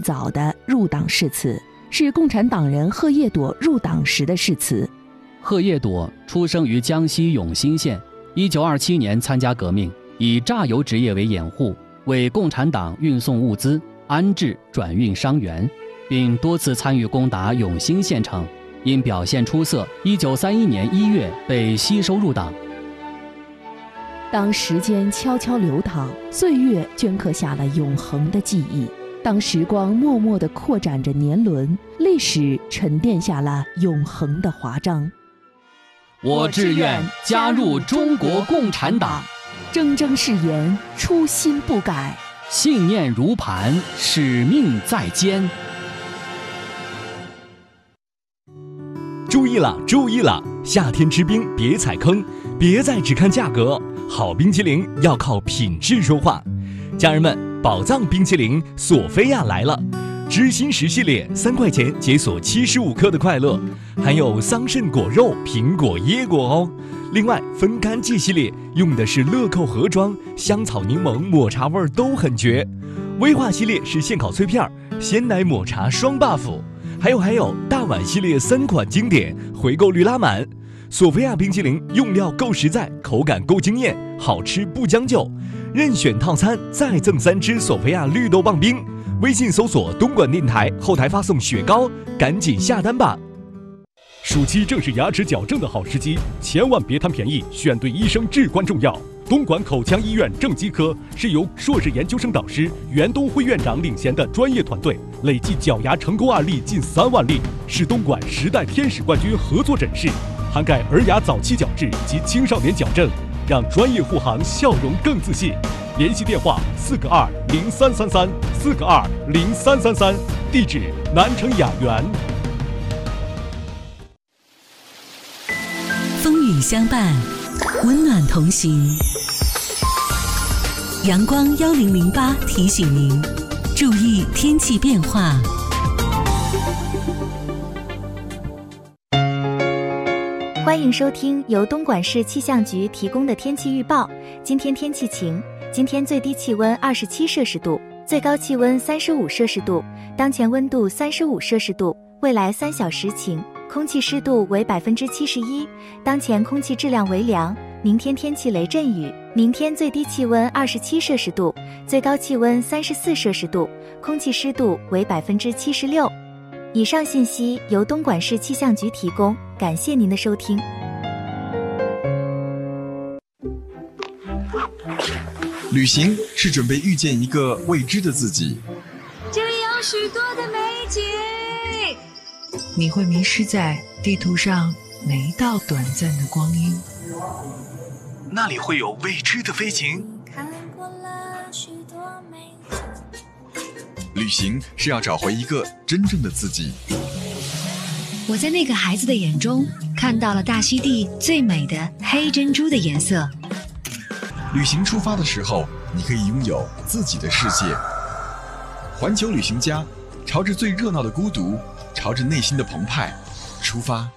早的入党誓词，是共产党人贺叶朵入党时的誓词。 贺叶朵出生于江西永兴县，1927年参加革命，以榨油职业为掩护，为共产党运送物资、安置转运伤员，并多次参与攻打永兴县城。因表现出色，1931年1月被吸收入党。 当时间悄悄流淌，岁月镌刻下了永恒的记忆；当时光默默地扩展着年轮，历史沉淀下了永恒的华章。 我志愿加入中国共产党， 铮铮誓言，初心不改， 信念如磐，使命在肩。 注意了，注意了！夏天吃冰别踩坑，别再只看价格，好冰淇淋要靠品质说话。家人们，宝藏冰淇淋索菲亚来了，知心10系列3块钱解锁75克的快乐，还有桑葚果肉、苹果、椰果哦。另外，分干季系列用的是乐扣盒装，香草、柠檬、抹茶味都很绝。威化系列是现烤脆片，鲜奶抹茶双 buff。还有大碗系列3款经典，回购率拉满。索菲亚冰淇淋用料够实在，口感够惊艳，好吃不将就。任选套餐再赠3支索菲亚绿豆棒冰。微信搜索东莞电台，后台发送雪糕，赶紧下单吧。暑期正是牙齿矫正的好时机，千万别贪便宜，选对医生至关重要。东莞口腔医院正畸科是由硕士研究生导师袁东辉院长领衔的专业团队，累计矫牙成功案例近3万例，是东莞10代天使冠军合作诊室，涵盖儿牙早期矫治及青少年矫正，让专业护航笑容更自信。联系电话4个20333，4个20333，地址南城雅园。 风雨相伴，温暖同行。阳光1008提醒您，注意天气变化。 欢迎收听由东莞市气象局提供的天气预报。今天天气晴，今天最低气温27摄氏度，最高气温35摄氏度，当前温度35摄氏度，未来3小时晴，空气湿度为71%，当前空气质量为良。明天天气雷阵雨，明天最低气温27摄氏度，最高气温34摄氏度，空气湿度为76%。以上信息由东莞市气象局提供，感谢您的收听。 旅行是准备遇见一个未知的自己， 这里有许多的美景， 你会迷失在地图上每一道短暂的光阴， 那里会有未知的飞行。 看过了许多美景。 旅行是要找回一个真正的自己。 我在那个孩子的眼中看到了大溪地最美的黑珍珠的颜色。 旅行出发的时候，你可以拥有自己的世界。环球旅行家，朝着最热闹的孤独，朝着内心的澎湃出发。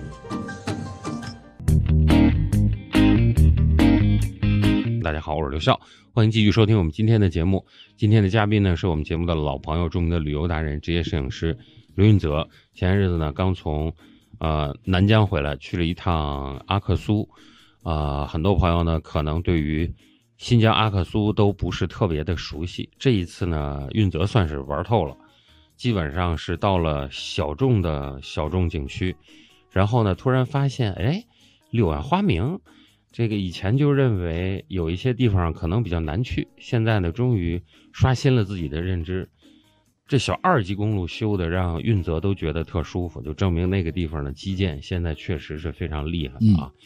大家好，我是刘笑，欢迎继续收听我们今天的节目。今天的嘉宾呢，是我们节目的老朋友，著名的旅游达人、职业摄影师刘运泽。前些日子呢，刚从南疆回来，去了一趟阿克苏。很多朋友呢，可能对于新疆阿克苏都不是特别的熟悉。这一次呢，运泽算是玩透了，基本上是到了小众景区，然后呢，突然发现，柳暗花明。这个以前就认为有一些地方可能比较难去，现在呢终于刷新了自己的认知。这小2级公路修的让运泽都觉得特舒服，就证明那个地方的基建现在确实是非常厉害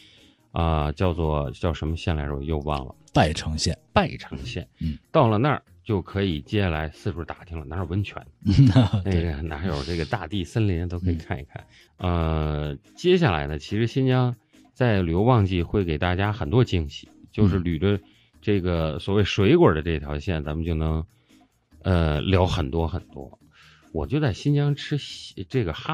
叫什么县来着？我又忘了。 拜城县。 到了那儿就可以接下来四处打听了，哪有温泉？那个哪有这个大地森林都可以看一看。接下来呢，其实新疆在旅游旺季会给大家很多惊喜，就是捋着这个所谓水果的这条线，咱们就能聊很多很多。我就在新疆吃这个哈